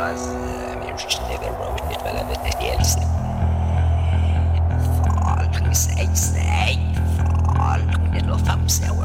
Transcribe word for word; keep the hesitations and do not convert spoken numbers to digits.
az już nie wyrobię, nie będę wielcy. Folk, vi säger nej, folk, det låter fem år.